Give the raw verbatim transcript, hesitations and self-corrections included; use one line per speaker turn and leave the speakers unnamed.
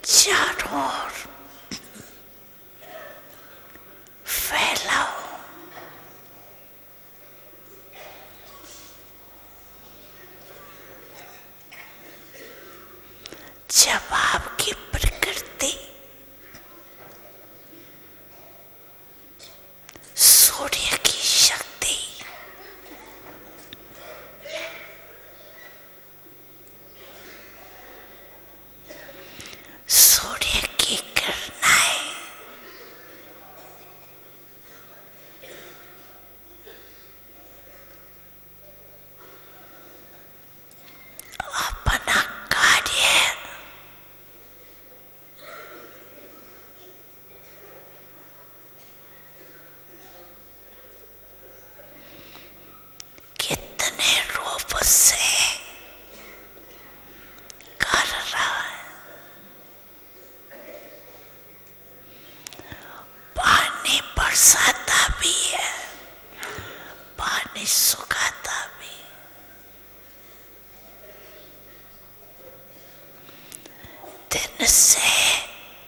चारों ओर फैलाओ। जब आपकी प्रकृति सूर्य की शक्ति सूर्य की किरणें अपना कार्य कितने रूप से कर रहा है। पानी बरसाता भी है, पानी सुखाता भी। दिन से